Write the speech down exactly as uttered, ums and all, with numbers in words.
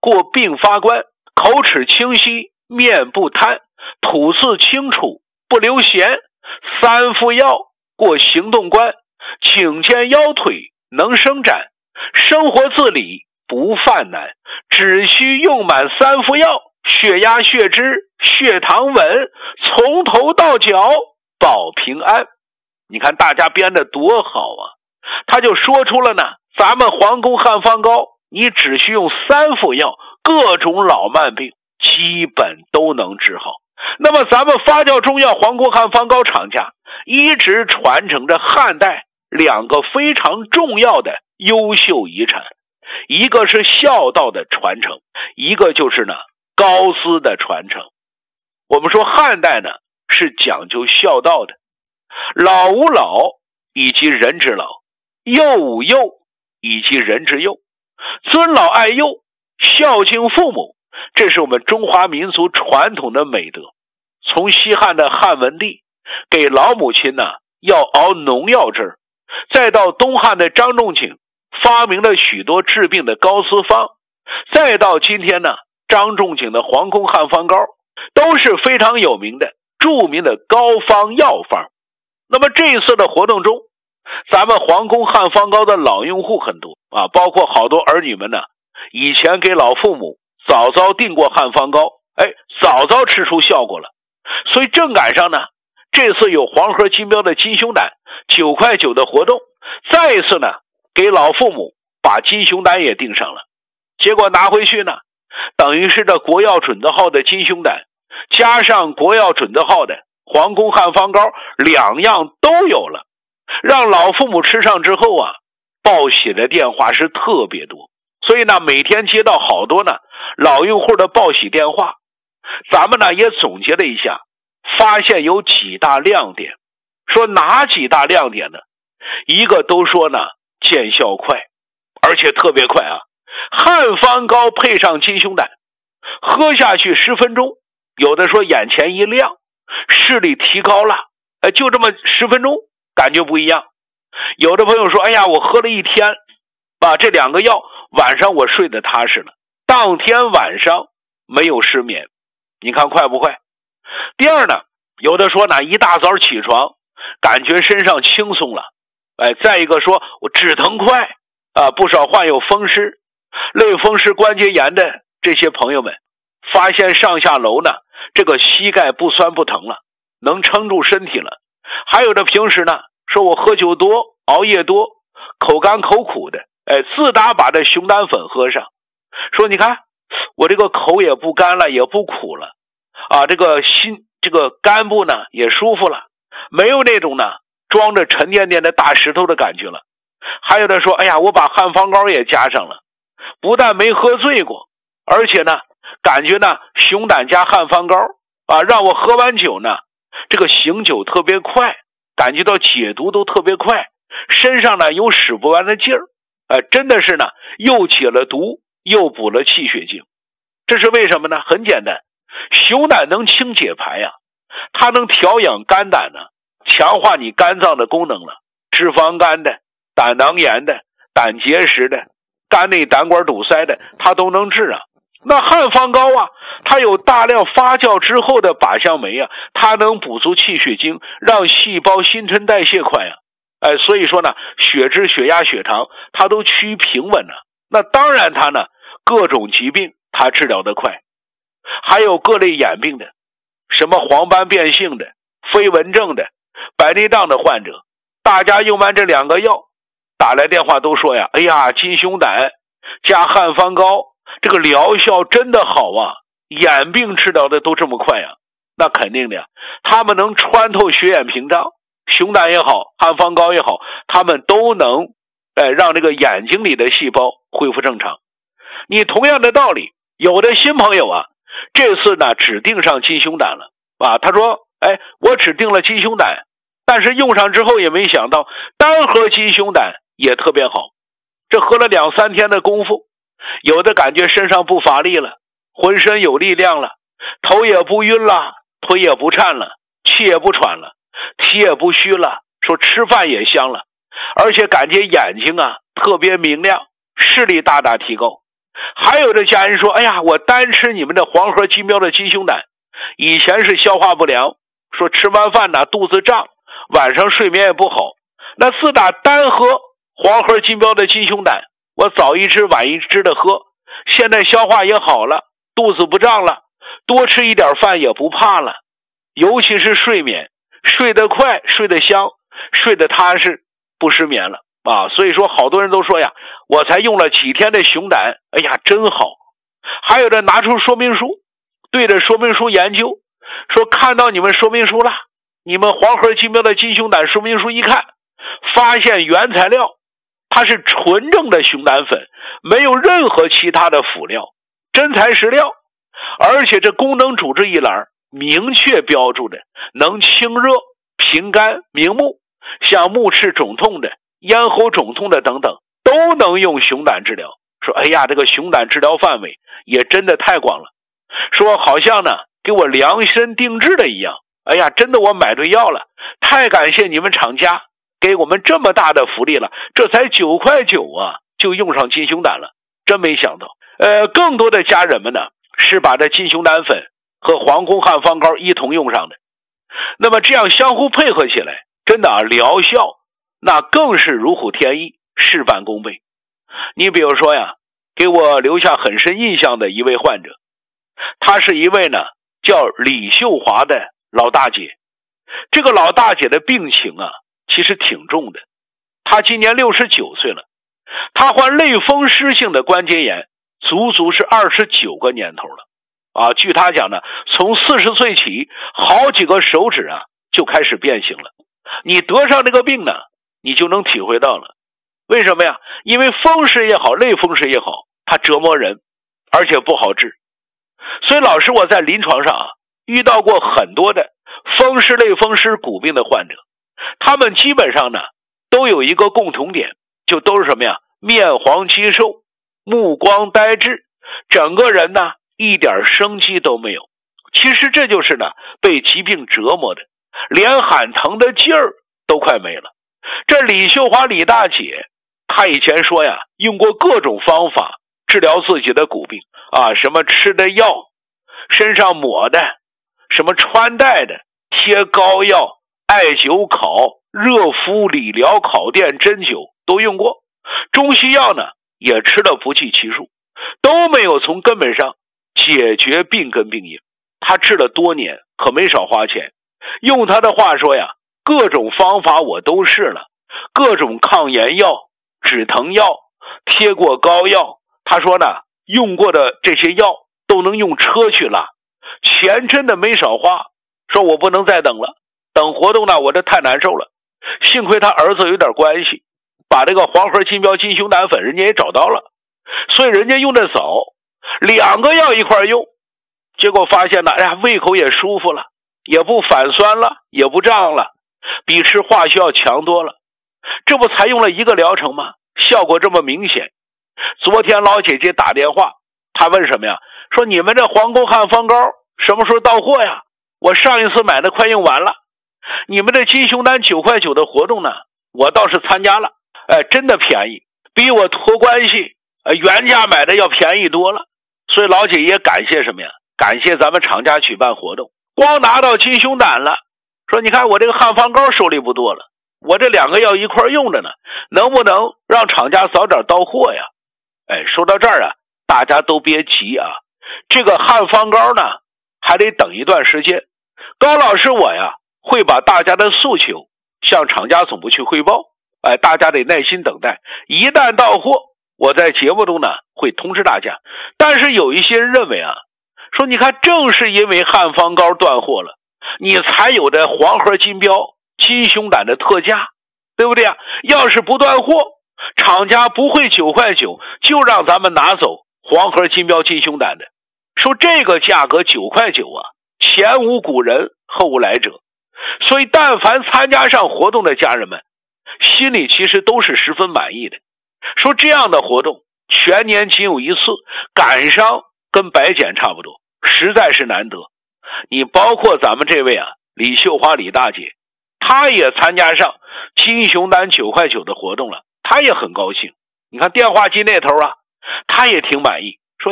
过并发关，口齿清晰，面不贪，吐字清楚，不留闲。三副药过行动关，颈肩腰腿能伸展，生活自理不犯难，只需用满三副药，血压血脂血糖稳，从头到脚保平安。你看大家编得多好啊，他就说出了呢，咱们皇宫汉方膏你只需用三副药，各种老慢病基本都能治好。那么咱们发酵中药皇宫汉方膏厂家一直传承着汉代两个非常重要的优秀遗产，一个是孝道的传承，一个就是呢高姿的传承。我们说汉代呢是讲究孝道的，老吾老以及人之老，幼吾幼以及人之幼，尊老爱幼，孝敬父母，这是我们中华民族传统的美德。从西汉的汉文帝给老母亲呢要熬农药汁，再到东汉的张仲景发明了许多治病的膏司方，再到今天呢张仲景的皇宫汉方膏，都是非常有名的著名的膏方药方。那么这一次的活动中，咱们皇宫汉方膏的老用户很多啊，包括好多儿女们呢以前给老父母早早订过汉方膏，哎，早早吃出效果了。所以正赶上呢这次有黄河金标的金熊胆九块九的活动，再一次呢给老父母把金熊胆也订上了。结果拿回去呢，等于是这国药准字号的金熊胆加上国药准字号的皇宫汉方膏，两样都有了。让老父母吃上之后啊，报喜的电话是特别多，所以呢每天接到好多呢老用户的报喜电话。咱们呢也总结了一下，发现有几大亮点。说哪几大亮点呢？一个都说呢见效快，而且特别快啊。汉方膏配上金熊胆，喝下去十分钟，有的说眼前一亮，视力提高了，哎，就这么十分钟感觉不一样。有的朋友说，哎呀我喝了一天把这两个药，晚上我睡得踏实了，当天晚上没有失眠。你看快不快？第二呢，有的说呢一大早起床感觉身上轻松了，哎，再一个说我止疼快啊，不少患有风湿类风湿关节炎的这些朋友们发现上下楼呢这个膝盖不酸不疼了，能撑住身体了。还有的平时呢说我喝酒多熬夜多口干口苦的，哎，自打把这熊胆粉喝上，说你看我这个口也不干了也不苦了啊，这个心这个肝部呢也舒服了，没有那种呢装着沉甸甸的大石头的感觉了。还有的说，哎呀我把汉方膏也加上了，不但没喝醉过，而且呢感觉呢熊胆加汉方膏啊，让我喝完酒呢这个醒酒特别快，感觉到解毒都特别快，身上呢有使不完的劲儿，呃，真的是呢又解了毒又补了气血精。这是为什么呢？很简单，熊胆能清解排呀、啊，它能调养肝胆呢，强化你肝脏的功能了，脂肪肝的、胆囊炎的、胆结石的、肝内胆管堵塞的，它都能治啊。那汉方膏啊，它有大量发酵之后的靶向酶啊，它能补足气血精，让细胞新陈代谢快啊。哎，所以说呢，血脂、血压、血糖它都趋于平稳了、啊。那当然它呢，各种疾病它治疗得快，还有各类眼病的，什么黄斑变性的、飞蚊症的、白内障的患者，大家用完这两个药，打来电话都说呀，哎呀，金熊胆加汉方膏，这个疗效真的好啊，眼病治疗的都这么快呀。那肯定的呀，他们能穿透血眼屏障，熊胆也好，汉方膏也好，他们都能哎让这个眼睛里的细胞恢复正常。你同样的道理，有的新朋友啊，这次呢只定上金熊胆了啊，他说哎我只定了金熊胆，但是用上之后也没想到单喝金熊胆也特别好。这喝了两三天的功夫，有的感觉身上不乏力了，浑身有力量了，头也不晕了，腿也不颤了，气也不喘了，体也不虚了，说吃饭也香了，而且感觉眼睛啊特别明亮，视力大大提高。 还有的家人说，哎呀，我单吃你们的黄河金标的金熊胆，以前是消化不良，说吃完饭呢肚子胀，晚上睡眠也不好，那自打单喝黄河金标的金熊胆，我早一支晚一支的喝，现在消化也好了，肚子不胀了，多吃一点饭也不怕了，尤其是睡眠，睡得快，睡得香，睡得踏实，不失眠了啊！所以说好多人都说呀，我才用了几天的熊胆，哎呀真好。还有的拿出说明书，对着说明书研究，说看到你们说明书了，你们黄河金标的金熊胆说明书一看，发现原材料它是纯正的熊胆粉，没有任何其他的辅料，真材实料，而且这功能主治一栏明确标注的能清热平肝明目，像目赤肿痛的、咽喉肿痛的等等都能用熊胆治疗。说哎呀，这个熊胆治疗范围也真的太广了，说好像呢给我量身定制的一样。哎呀，真的我买对药了，太感谢你们厂家给我们这么大的福利了，这才九块九啊就用上金熊胆了，真没想到。呃，更多的家人们呢是把这金熊胆粉和黄宫汉方膏一同用上的，那么这样相互配合起来，真的啊疗效那更是如虎添翼，事半功倍。你比如说呀，给我留下很深印象的一位患者，她是一位呢叫李秀华的老大姐。这个老大姐的病情啊其实挺重的，她今年六十九岁了，她患类风湿性的关节炎足足是二十九个年头了啊。据她讲呢，从四十岁起好几个手指啊就开始变形了。你得上这个病呢，你就能体会到了为什么呀？因为风湿也好，类风湿也好，它折磨人，而且不好治。所以老师我在临床上啊遇到过很多的风湿类风湿骨病的患者，他们基本上呢都有一个共同点，就都是什么呀？面黄肌瘦，目光呆滞，整个人呢一点生机都没有。其实这就是呢被疾病折磨的，连喊疼的劲儿都快没了。这李秀华李大姐她以前说呀，用过各种方法治疗自己的骨病啊，什么吃的药，身上抹的，什么穿戴的，贴膏药、艾灸烤、热敷、理疗、烤电、针灸都用过，中西药呢也吃了不计其数，都没有从根本上解决病根病因。他治了多年，可没少花钱。用他的话说呀，各种方法我都试了，各种抗炎药、止疼药、贴过膏药，他说呢用过的这些药都能用车去拉，钱真的没少花。说我不能再等了，等活动呢我这太难受了。幸亏他儿子有点关系，把这个黄河金标金熊胆粉人家也找到了，所以人家用的早，两个药一块用，结果发现呢，哎呀，胃口也舒服了，也不反酸了，也不胀了，比吃化学药强多了。这不才用了一个疗程吗？效果这么明显。昨天老姐姐打电话，她问什么呀？说你们这黄宫汉方膏什么时候到货呀？我上一次买的快用完了。你们这金熊胆九块九的活动呢，我倒是参加了，哎，真的便宜，比我托关系呃原价买的要便宜多了。所以老姐也感谢什么呀？感谢咱们厂家举办活动，光拿到金熊胆了，说你看我这个汉方膏手里不多了，我这两个药一块用着呢，能不能让厂家早点到货呀？哎，说到这儿啊，大家都别急啊，这个汉方膏呢还得等一段时间。高老师我呀会把大家的诉求向厂家总部去汇报，哎，大家得耐心等待，一旦到货，我在节目中呢会通知大家。但是有一些人认为啊，说你看正是因为汉方膏断货了，你才有的黄河金标金熊胆的特价，对不对啊？要是不断货，厂家不会九块九就让咱们拿走黄河金标金熊胆的。说这个价格九块九啊，前无古人后无来者。所以但凡参加上活动的家人们，心里其实都是十分满意的。说这样的活动全年仅有一次，赶上跟白检差不多，实在是难得。你包括咱们这位啊李秀华李大姐，她也参加上金熊胆九块九的活动了，她也很高兴。你看电话机那头啊， 他也挺满意。